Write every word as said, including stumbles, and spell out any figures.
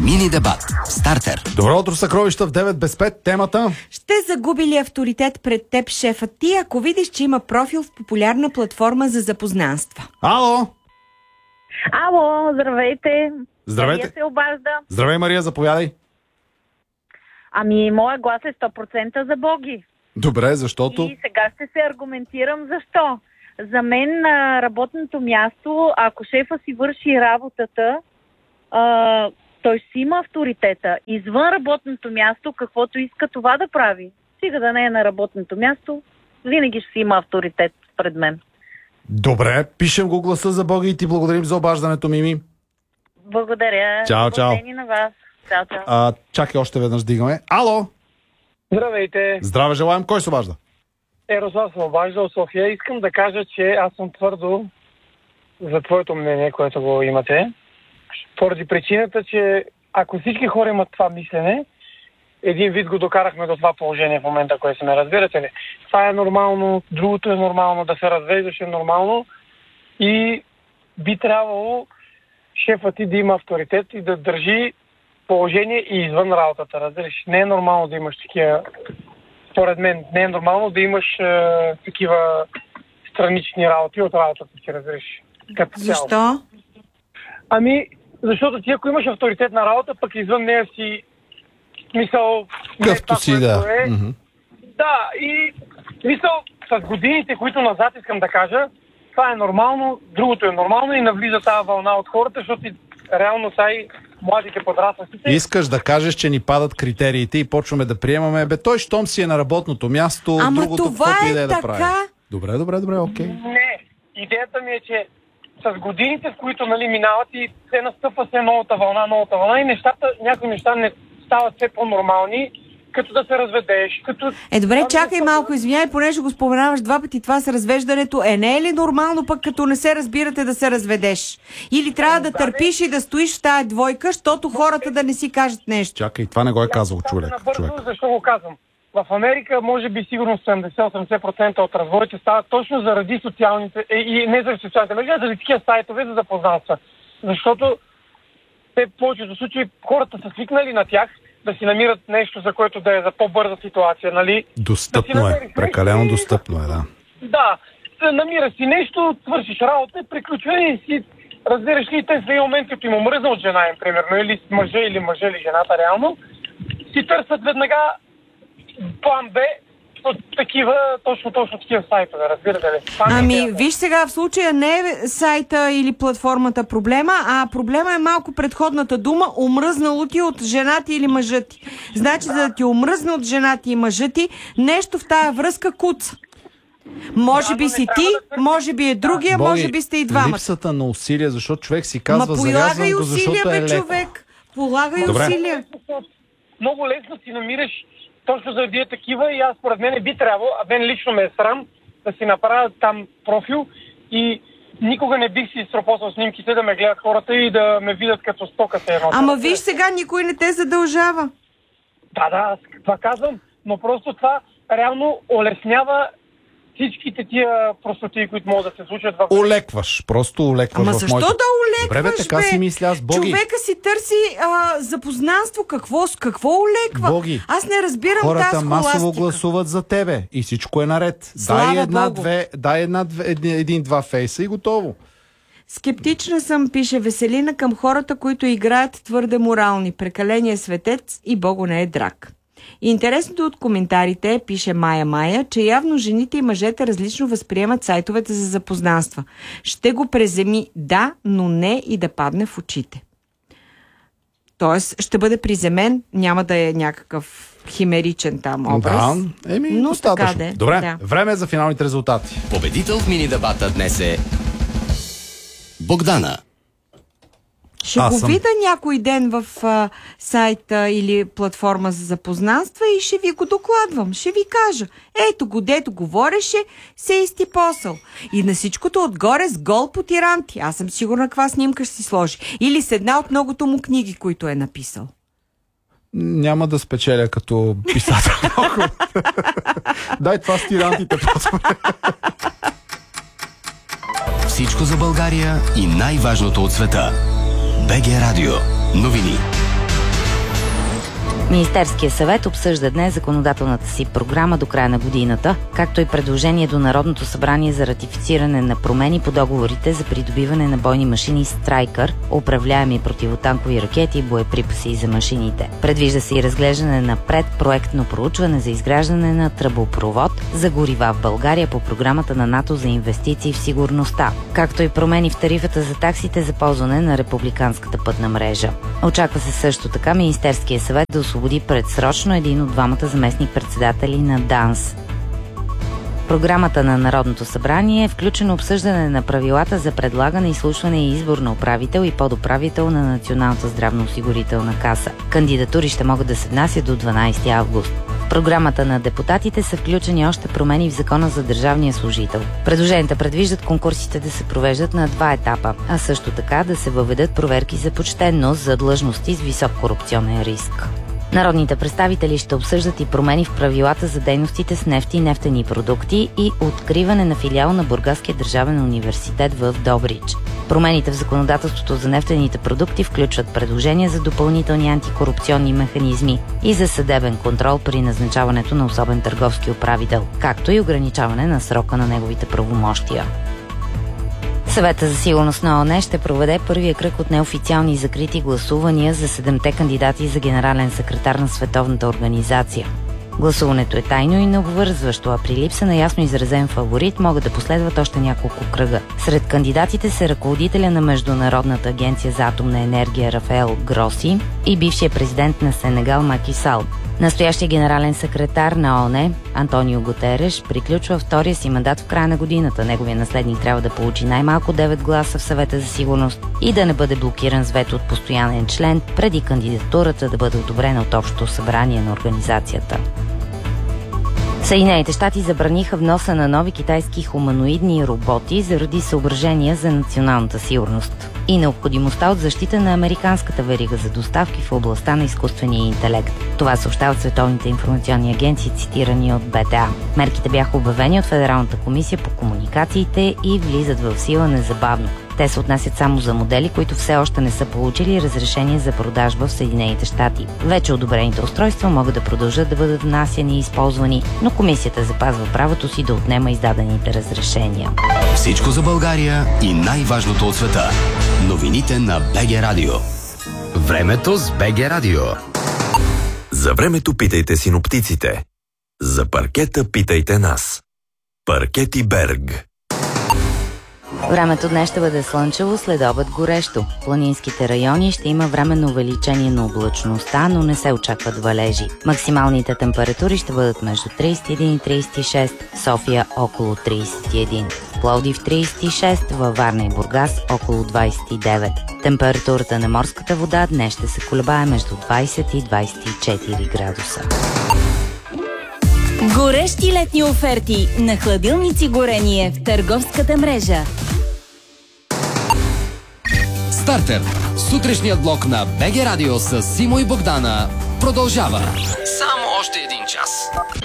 Мини дебат. Стартер. Добро утро, съкровища в девет без пет. Темата: ще загуби ли авторитет пред теб шефът ти, ако видиш, че има профил в популярна платформа за запознанства? Ало! Ало, здравейте. Здравейте. Мария се обажда. Здравей, Мария, заповядай. Ами, моя глас е сто процента за Боги. Добре, защото... И сега ще се аргументирам защо. За мен на работното място, ако шефа си върши работата, а, той си има авторитета. Извън работното място, каквото иска това да прави. Стига да не е на работното място, винаги ще си има авторитет пред мен. Добре, пишем го гласа за Боги и ти благодарим за обаждането, Мими. Благодаря. Чао, чао. Благодарение на вас. Чао, чао. А, чакай, още веднъж дигаме. Ало! Здравейте! Здраве желаем, кой се обажда? Ярослав се обажда от София. Искам да кажа, че аз съм твърдо за твоето мнение, което го имате. Поради причината, че ако всички хора имат това мислене, един вид го докарахме до това положение в момента, което се ме разбирате ли. Това е нормално, другото е нормално, да се развеждаш е нормално и би трябвало шефът ти да има авторитет и да държи положение и извън работата, разбираш. Не е нормално да имаш такива, според мен, не е нормално да имаш е, такива странични работи от работата си, разбираш. Като Защо? цяло. Ами, защото ти ако имаш авторитет на работа, пък извън нея си мисъл... Къвто си, да. Е. Mm-hmm. Да, и мисъл, с годините, които назад искам да кажа, това е нормално, другото е нормално и навлиза тази вълна от хората, защото реално са и младите подрастващите. Искаш да кажеш, че ни падат критериите и почваме да приемаме, бе той щом си е на работното място, Ама другото това каквото е идея да така. прави. Добре, добре, добре, окей. Не, идеята ми е, че с годините, в които нали, минават и се настъпва се новата вълна, новата вълна и нещата, някои неща не стават все по-нормални, като да се разведеш, като... Е, добре, чакай малко, извиняй, понеже го споменаваш два пъти това с развеждането. Е, не е ли нормално пък като не се разбирате да се разведеш? Или трябва да търпиш и да стоиш в тая двойка, защото хората да не си кажат нещо? Чакай, това не го е казал човек. човек. Защо го казвам? В Америка може би сигурно седемдесет-осемдесет процента от разводите стават точно заради социалните, и не заради социалните мрежи, а заради такива сайтове за запознанства. Защото те в повечето случаи хората са свикнали на тях да си намират нещо, за което да е за по-бърза ситуация, нали? Достъпно да е, прекалено достъпно е, да. Да, намира си нещо, свършиш работа, приключва и си, разбираш ли, те в един момент, като им омръзна от жена им, примерно, или мъжа, или мъжа, или жената, реално, си търсят веднага план Б от такива, точно, точно такива сайтове, разбирате ли? Ами, виж сега, в случая не е сайта или платформата проблема, а проблема е малко предходната дума, омръзнало ти от жена ти или мъжа ти. Значи, за да ти омръзне от жена ти и мъжа ти, нещо в тая връзка куца. Може би си ти, може би е другия, Боги, може би сте и двамата. липсата на усилия, защото човек си казва, Ма зарязвам полагай го, усилия, защото бе, е леко. човек. Полагай Добре. усилия. Много лесно си намираш точно заради е такива и аз според мен би трябвало, а мен лично ме е срам да си направя там профил и никога не бих си сропосал снимките да ме гледат хората и да ме видят като стока се едно. Ама виж сега, никой не те задължава. Да, да, аз това казвам, но просто това реално улеснява всичките тия простоти, които могат да се случат в... Олекваш, просто олекваш Ама в защо моето... да олекваш, Добре, бе, така бе? си мисля аз, Боги. Човека си търси а, запознанство. Какво, с какво олеква? Боги, аз не разбирам хората тази масово схоластика. гласуват за тебе и всичко е наред. Слава дай една, Богу. две, дай една, две, един, един-два фейса и готово. Скептична съм, пише Веселина, към хората, които играят твърде морални. Прекаление светец и Бого не е драк. И интересното от коментарите, пише Майя Майя, че явно жените и мъжете различно възприемат сайтовете за запознанства. Ще го преземи да, но не и да падне в очите. Тоест, ще бъде приземен, няма да е някакъв химеричен там образ. Да, еми, но достатъчно. Така де, Добре, да. време е за финалните резултати. Победител в мини дебата днес е Богдана. Ще Аз го съм. видя някой ден в а, сайта или платформа за запознанства и ще ви го докладвам. Ще ви кажа. Ето го, дето говореше, се е изтипосал. И на всичкото отгоре с гол по тиранти. Аз съм сигурна каква снимка ще си сложи. Или с една от многото му книги, които е написал. Няма да спечеля като писател. Дай това с тирантите. Всичко за България и най-важното от света. БГ Радио. Новини. Министерския съвет обсъжда днес законодателната си програма до края на годината, както и предложение до Народното събрание за ратифициране на промени по договорите за придобиване на бойни машини Страйкър, управляеми противотанкови ракети и боеприпаси за машините. Предвижда се и разглеждане на предпроектно проучване за изграждане на тръбопровод за горива в България по програмата на НАТО за инвестиции в сигурността, както и промени в тарифата за таксите за ползване на републиканската пътна мрежа. Очаква се също така Министерския съвет да освободи предсрочно един от двамата заместник-председатели на ДАНС. В програмата на Народното събрание е включено обсъждане на правилата за предлагане, изслушване и избор на управител и подуправител на Националната здравноосигурителна каса. Кандидатури ще могат да се внасят до дванадесети август. В програмата на депутатите са включени още промени в Закона за държавния служител. Предложенията предвиждат конкурсите да се провеждат на два етапа, а също така да се въведат проверки за почтенност за длъжности с висок корупционен риск. Народните представители ще обсъждат и промени в правилата за дейностите с нефт и нефтени продукти и откриване на филиал на Бургаския държавен университет в Добрич. Промените в законодателството за нефтените продукти включват предложения за допълнителни антикорупционни механизми и за съдебен контрол при назначаването на особен търговски управител, както и ограничаване на срока на неговите правомощия. Съвета за сигурност на ООН ще проведе първия кръг от неофициални и закрити гласувания за седемте кандидати за генерален секретар на Световната организация. Гласуването е тайно и необвързващо, а при липса на ясно изразен фаворит могат да последват още няколко кръга. Сред кандидатите са ръководителя на Международната агенция за атомна енергия Рафаел Гроси и бившия президент на Сенегал Маки Сал. Настоящия генерален секретар на ООН Антонио Гутереш приключва втория си мандат в края на годината. Неговия наследник трябва да получи най-малко девет гласа в Съвета за сигурност и да не бъде блокиран с вето от постоянен член преди кандидатурата да бъде одобрена от Общото събрание на организацията. Съединените щати забраниха вноса на нови китайски хуманоидни роботи заради съображения за националната сигурност и необходимостта от защита на американската верига за доставки в областта на изкуствения интелект. Това съобщават световните информационни агенции, цитирани от Б Т А. Мерките бяха обявени от Федералната комисия по комуникациите и влизат в сила незабавно. Те се отнасят само за модели, които все още не са получили разрешение за продажба в Съединените щати. Вече одобрените устройства могат да продължат да бъдат внасяни и използвани, но комисията запазва правото си да отнема издадените разрешения. Всичко за България и най-важното от света. Новините на БГ Радио. Времето с БГ Радио. За времето питайте синоптиците. За паркета питайте нас. Паркети Берг. Времето днес ще бъде слънчево, след обед горещо. В планинските райони ще има временно увеличение на облачността, но не се очакват валежи. Максималните температури ще бъдат между тридесет и един и тридесет и шест, София около тридесет и един, Пловдив тридесет и шест, във Варна и Бургас около двадесет и девет. Температурата на морската вода днес ще се колебае между двадесет и двадесет и четири градуса. Горещи летни оферти на хладилници горение в търговската мрежа. Стартер. Сутрешният блок на БГ Радио с Симо и Богдана продължава. Само още един час.